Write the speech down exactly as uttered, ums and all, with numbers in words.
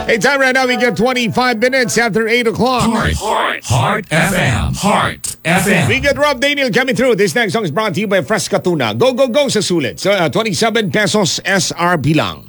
Hey, time right now, we get twenty-five minutes after eight o'clock. Heart, Heart, Heart F M. Heart F M. We get Rob Daniel coming through. This next song is brought to you by Fresca Tuna. Go, go, go sa sulit. So, uh, twenty-seven pesos S R P lang.